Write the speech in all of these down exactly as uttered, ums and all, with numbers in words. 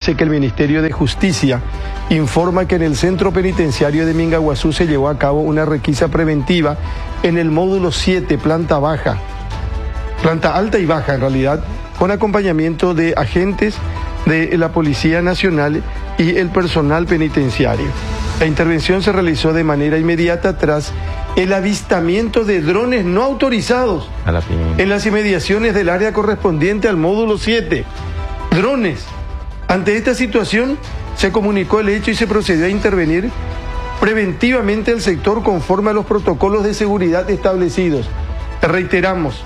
dice que el Ministerio de Justicia informa que en el centro penitenciario de Mingaguazú se llevó a cabo una requisa preventiva en el módulo siete, planta baja, planta alta y baja en realidad, con acompañamiento de agentes de la Policía Nacional y el personal penitenciario. La intervención se realizó de manera inmediata tras el avistamiento de drones no autorizados en las inmediaciones del área correspondiente al módulo siete. Drones. Ante esta situación se comunicó el hecho y se procedió a intervenir preventivamente el sector conforme a los protocolos de seguridad establecidos. Reiteramos,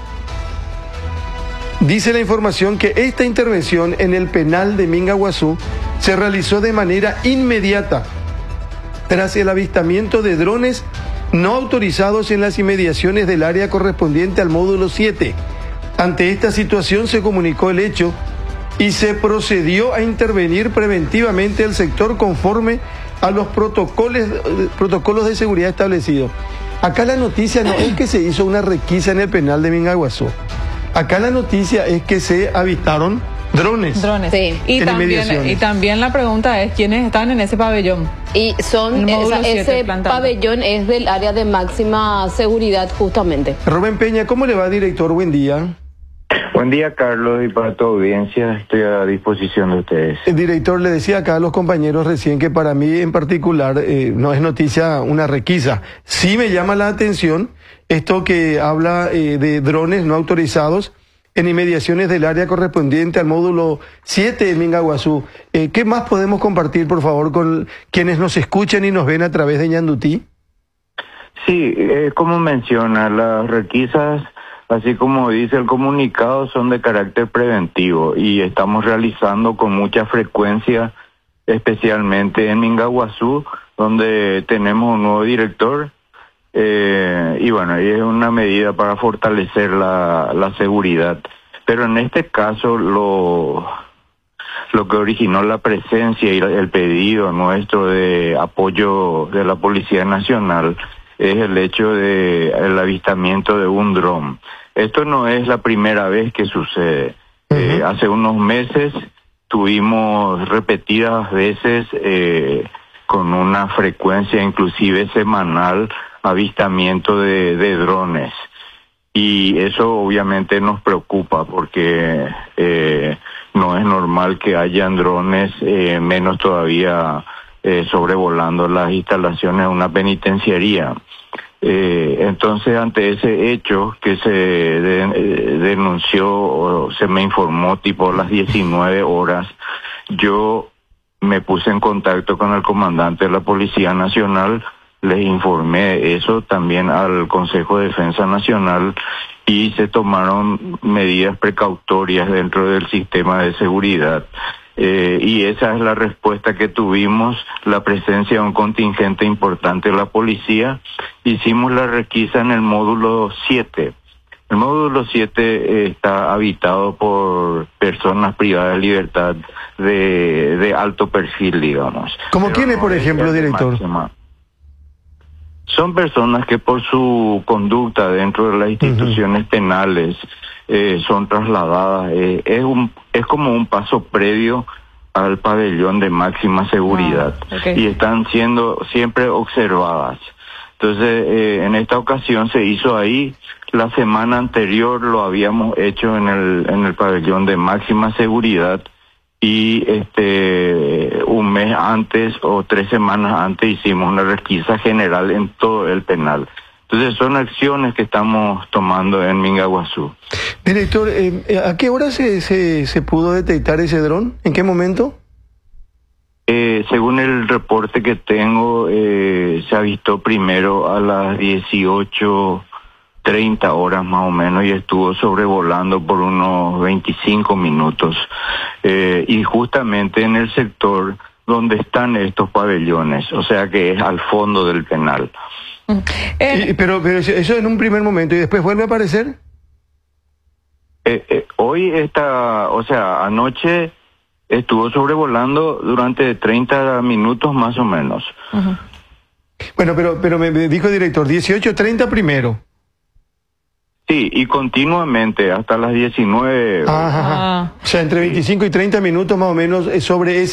dice la información que esta intervención en el penal de Mingaguazú se realizó de manera inmediata tras el avistamiento de drones no autorizados en las inmediaciones del área correspondiente al módulo siete. Ante esta situación se comunicó el hecho y se procedió a intervenir preventivamente el sector conforme a los protocolos, protocolos de seguridad establecidos. Acá la noticia no es que se hizo una requisa en el penal de Mingaguazú. Acá la noticia es que se avistaron drones. Drones. Sí. Y también, y también la pregunta es quiénes están en ese pabellón. Y son esa, ese pabellón es del área de máxima seguridad justamente. Rubén Peña, ¿cómo le va, director? Buen día. Buen día, Carlos, y para tu audiencia estoy a disposición de ustedes. El director, le decía acá a los compañeros recién que para mí en particular eh, no es noticia una requisa. Sí me llama la atención esto que habla eh, de drones no autorizados en inmediaciones del área correspondiente al módulo siete de Mingaguazú. Eh, ¿Qué más podemos compartir, por favor, con quienes nos escuchan y nos ven a través de Ñandutí? Sí, eh, como menciona, las requisas, así como dice el comunicado, son de carácter preventivo y estamos realizando con mucha frecuencia, especialmente en Mingaguazú, donde tenemos un nuevo director. Eh, y bueno, y es una medida para fortalecer la, la seguridad. Pero en este caso, lo, lo que originó la presencia y el pedido nuestro de apoyo de la Policía Nacional es el hecho de el avistamiento de un dron. Esto no es la primera vez que sucede. Uh-huh. Eh, hace unos meses tuvimos repetidas veces, eh, con una frecuencia inclusive semanal, avistamiento de, de drones, y eso obviamente nos preocupa porque eh, no es normal que hayan drones, eh, menos todavía eh, sobrevolando las instalaciones de una penitenciaría. Eh, entonces, ante ese hecho que se de, eh, denunció o se me informó tipo las diecinueve horas, yo me puse en contacto con el comandante de la Policía Nacional, les informé eso también al Consejo de Defensa Nacional y se tomaron medidas precautorias dentro del sistema de seguridad. Eh, y esa es la respuesta que tuvimos, la presencia de un contingente importante de la policía. Hicimos la requisa en el módulo siete. El módulo siete eh, está habitado por personas privadas de libertad de, de alto perfil, digamos. ¿Cómo quiénes, por ejemplo, director? Máxima. Son personas que por su conducta dentro de las instituciones uh-huh. penales eh, son trasladadas. Eh, es un es como un paso previo al pabellón de máxima seguridad. Ah, okay. Y están siendo siempre observadas. Entonces, eh, en esta ocasión se hizo ahí. La semana anterior lo habíamos hecho en el en el pabellón de máxima seguridad. Y este un mes antes o tres semanas antes hicimos una requisa general en todo el penal. Entonces son acciones que estamos tomando en Mingaguazú. Director, eh, ¿a qué hora se, se, se pudo detectar ese dron? ¿En qué momento? Eh, según el reporte que tengo, eh, se avistó primero a las dieciocho treinta horas más o menos y estuvo sobrevolando por unos veinticinco minutos. Eh, y justamente en el sector donde están estos pabellones, o sea que es al fondo del penal. Eh, y, pero, pero eso en un primer momento, ¿y después vuelve a aparecer? Eh, eh, hoy está, o sea, anoche estuvo sobrevolando durante treinta minutos más o menos. Uh-huh. Bueno, pero, pero me, me dijo el director, dieciocho treinta primero. Sí, y continuamente hasta las diecinueve. Ajá, ajá. O sea, entre veinticinco y treinta minutos más o menos sobre ese